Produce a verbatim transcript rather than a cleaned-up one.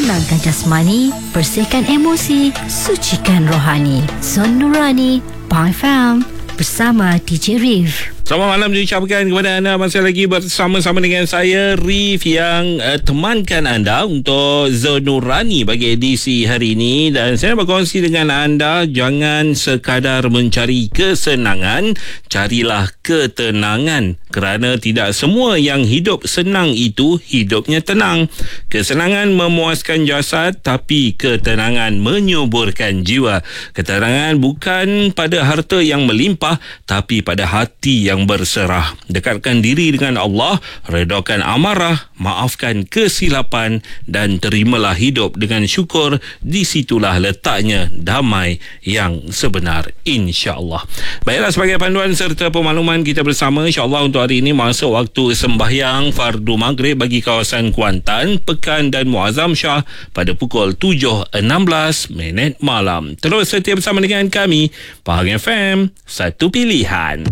tenangkan jasmani, bersihkan emosi, sucikan rohani. Zon Nurani, Pai Fam, bersama D J Rif. Selamat malam diucapkan kepada anda. Masih lagi bersama-sama dengan saya Rif yang uh, temankan anda untuk Zon Nurani bagi edisi hari ini. Dan saya berkongsi dengan anda, jangan sekadar mencari kesenangan, carilah ketenangan. Kerana tidak semua yang hidup senang itu hidupnya tenang. Kesenangan memuaskan jasad, tapi ketenangan menyuburkan jiwa. Ketenangan bukan pada harta yang melimpah, tapi pada hati yang berserah. Dekatkan diri dengan Allah, redakan amarah, maafkan kesilapan dan terimalah hidup dengan syukur. Di situlah letaknya damai yang sebenar, insya-Allah. Baiklah, sebagai panduan serta pemakluman kita bersama, insya-Allah untuk hari ini masuk waktu sembahyang fardu maghrib bagi kawasan Kuantan, Pekan dan Muazzam Shah pada pukul tujuh enam belas minit malam. Terus setia bersama dengan kami, Pahang F M, satu pilihan.